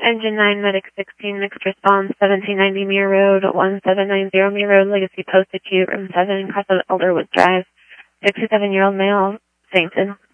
Engine 9, Medic 16, mixed response, 1790 Muir Road, 1790 Muir Road, Legacy Post, Acute, Room 7, Cross of Elderwood Drive, 67-year-old male, fainted.